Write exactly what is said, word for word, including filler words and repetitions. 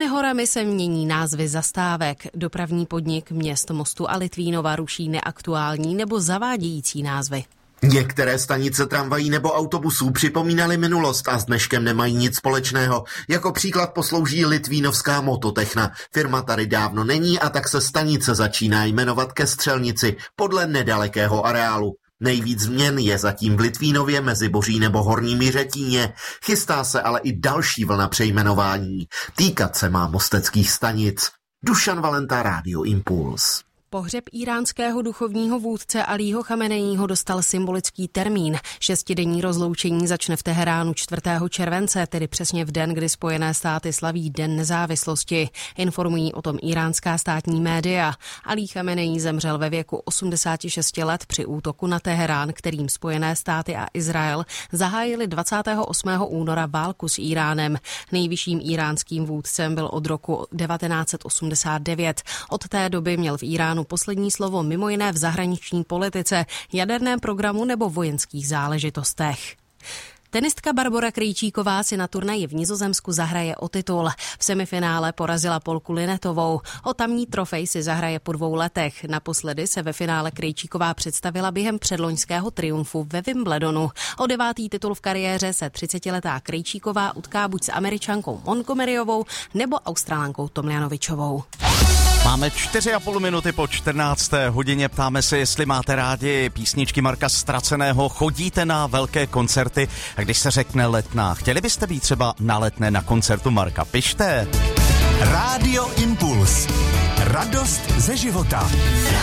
horami se mění názvy zastávek. Dopravní podnik měst Mostu a Litvínova ruší neaktuální nebo zavádějící názvy. Některé stanice tramvají nebo autobusů připomínaly minulost a s dneškem nemají nic společného. Jako příklad poslouží litvínovská Mototechna. Firma tady dávno není a tak se stanice začíná jmenovat ke střelnici podle nedalekého areálu. Nejvíc změn je zatím v Litvínově, Meziboří nebo Horním Jiřetíně. Chystá se ale i další vlna přejmenování. Týkat se má mosteckých stanic. Dušan Valenta, Rádio Impuls. Pohřeb íránského duchovního vůdce Alího Chameneího dostal symbolický termín. Šestidenní rozloučení začne v Teheránu čtvrtého července, tedy přesně v den, kdy Spojené státy slaví Den nezávislosti. Informují o tom iránská státní média. Alí Chameneí zemřel ve věku osmdesáti šesti let při útoku na Teherán, kterým Spojené státy a Izrael zahájili dvacátého osmého února válku s Íránem. Nejvyšším íránským vůdcem byl od roku devatenáct set osmdesát devět. Od té doby měl v Íránu poslední slovo mimo jiné v zahraniční politice, jaderném programu nebo vojenských záležitostech. Tenistka Barbora Krejčíková si na turnaji v Nizozemsku zahraje o titul. V semifinále porazila Polku Linetovou. O tamní trofej si zahraje po dvou letech. Naposledy se ve finále Krejčíková představila během předloňského triumfu ve Wimbledonu. O devátý titul v kariéře se třicetiletá Krejčíková utká buď s Američankou Montgomeryovou nebo Australankou Tomljanovičovou. Máme čtyři a půl minuty po čtrnácté hodině. Ptáme se, jestli máte rádi písničky Marka Ztraceného, chodíte na velké koncerty a když se řekne Letná, chtěli byste být třeba na Letné na koncertu Marka? Pište. Rádio Impuls. Radost ze života.